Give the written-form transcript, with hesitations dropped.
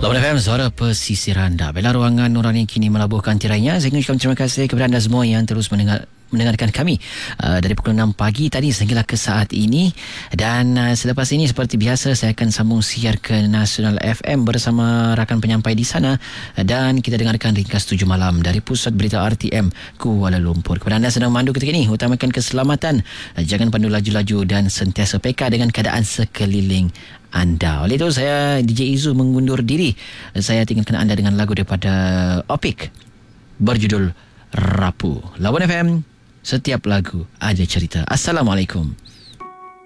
Lawan FM, suara pesisir anda. Bela ruangan nurani kini melabuhkan tirainya. Saya ucapkan terima kasih kepada anda semua yang terus mendengarkan kami dari pukul 6 pagi tadi sehinggalah ke saat ini. Dan selepas ini seperti biasa saya akan sambung siar ke Nasional FM bersama rakan penyampai di sana, dan kita dengarkan ringkas 7 malam dari Pusat Berita RTM Kuala Lumpur. Kepada anda sedang memandu ketika ini, utamakan keselamatan, jangan pandu laju-laju dan sentiasa peka dengan keadaan sekeliling anda. Oleh itu saya DJ Izu mengundur diri. Saya tinggalkan anda dengan lagu daripada Opik berjudul Rapu. Lawan FM, setiap lagu ada cerita. Assalamualaikum.